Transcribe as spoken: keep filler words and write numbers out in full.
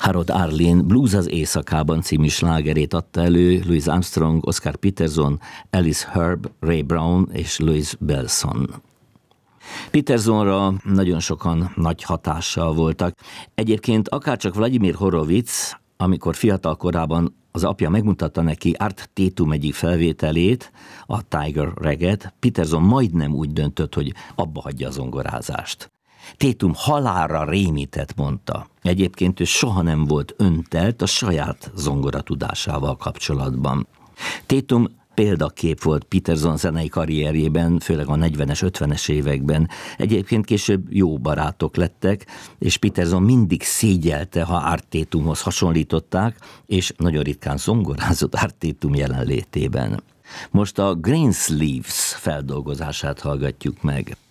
Harold Arlen Blues az éjszakában című slágerét adta elő Louis Armstrong, Oscar Peterson, Alice Herb, Ray Brown és Louis Bellson. Petersonra nagyon sokan nagy hatással voltak. Egyébként akárcsak Vladimir Horowitz, amikor fiatal korában az apja megmutatta neki Art Tatum egyik felvételét, a Tiger Raget, Peterson majdnem úgy döntött, hogy abba hagyja a zongorázást. Tatum halálra rémített, mondta. Egyébként ő soha nem volt öntelt a saját zongora tudásával kapcsolatban. Tatum példakép volt Peterson zenei karrierjében, főleg a negyvenes, ötvenes években. Egyébként később jó barátok lettek, és Peterson mindig szégyelte, ha Art Tatumhoz hasonlították, és nagyon ritkán zongorázott Art Tatum jelenlétében. Most a Greensleeves feldolgozását hallgatjuk meg.